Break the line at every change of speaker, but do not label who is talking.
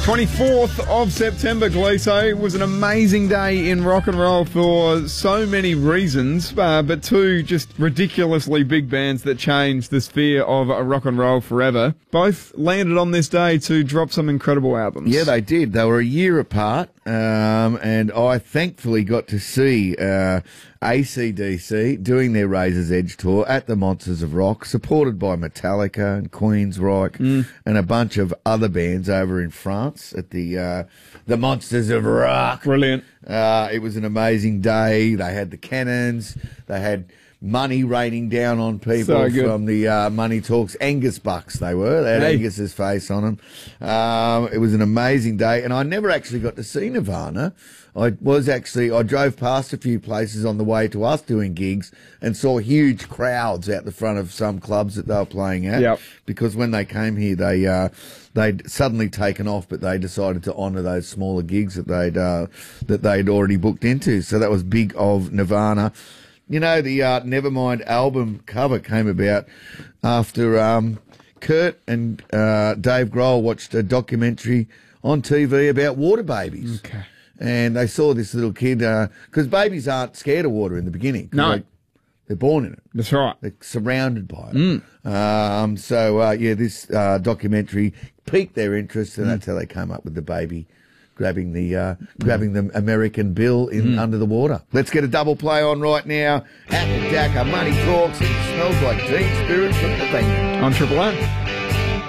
24th of September, Gleeso, was an amazing day in rock and roll for so many reasons, but two just ridiculously big bands that changed the sphere of rock and roll forever. Both landed on this day to drop some incredible albums.
Yeah, they did. They were a year apart, and I thankfully got to see AC/DC doing their Razor's Edge tour at the Monsters of Rock, supported by Metallica and Queensryche and a bunch of other bands over in France at the Monsters of Rock.
Brilliant.
It was an amazing day. They had the cannons. They had money raining down on people from the Money Talks. Angus Bucks they were. They had Angus's face on them. It was an amazing day, and I never actually got to see Nirvana. I drove past a few places on the way to us doing gigs and saw huge crowds out the front of some clubs that they were playing at. Because when they came here, they'd suddenly taken off, but they decided to honour those smaller gigs that they'd already booked into. So that was big of Nirvana. You know, the Nevermind album cover came about after Kurt and Dave Grohl watched a documentary on TV about water babies. Okay. And they saw this little kid, because babies aren't scared of water in the beginning.
No.
They're born in it.
That's right.
They're surrounded by it. This documentary piqued their interest, and that's how they came up with the baby grabbing the American Bill under the water. Let's get a double play on right now. At the Dakar, Money Talks. It smells like Teen Spirit from the thing.
On Triple M.